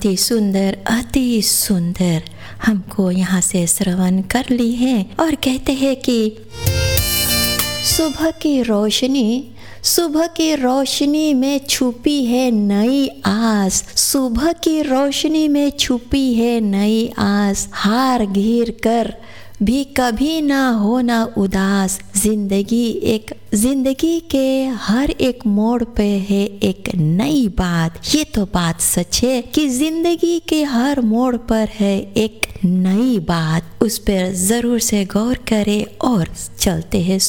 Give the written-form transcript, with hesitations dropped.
अति सुंदर हमको यहाँ से श्रवण कर ली है। और कहते हैं कि सुबह की रोशनी में छुपी है नई आस, सुबह की रोशनी में छुपी है नई आस, हार घिर कर भी कभी ना होना उदास। जिंदगी के हर एक मोड़ पे है एक नई बात। ये तो बात सच है कि जिंदगी के हर मोड़ पर है एक नई बात। उस पर जरूर से गौर करें और चलते हैं